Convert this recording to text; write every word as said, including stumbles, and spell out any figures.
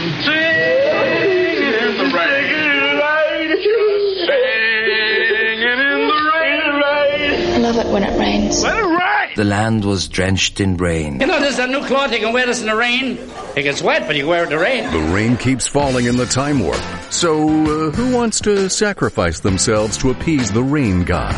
Singing in the rain. Singing in the rain. I love it when it rains. Let it rain. The land was drenched in rain. You know, there's a new cloth you can wear this in the rain. It gets wet, but you can wear it in the rain. The rain keeps falling in the time warp. So, uh, who wants to sacrifice themselves to appease the rain god?